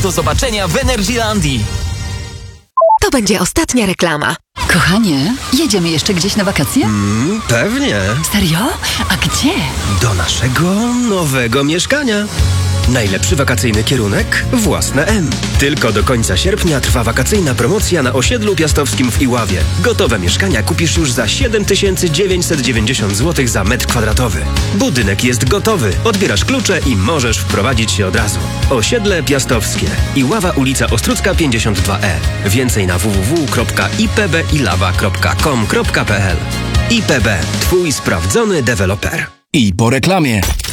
do zobaczenia w Energylandii. To będzie ostatnia reklama. Kochanie, jedziemy jeszcze gdzieś na wakacje? Pewnie. Serio? A gdzie? Do naszego nowego mieszkania. Najlepszy wakacyjny kierunek? Własne M. Tylko do końca sierpnia trwa wakacyjna promocja na osiedlu piastowskim w Iławie. Gotowe mieszkania kupisz już za 7990 zł za metr kwadratowy. Budynek jest gotowy. Odbierasz klucze i możesz wprowadzić się od razu. Osiedle Piastowskie. Iława, ulica Ostrucka 52E. Więcej na www.ipbilawa.com.pl. IPB. Twój sprawdzony deweloper. I po reklamie.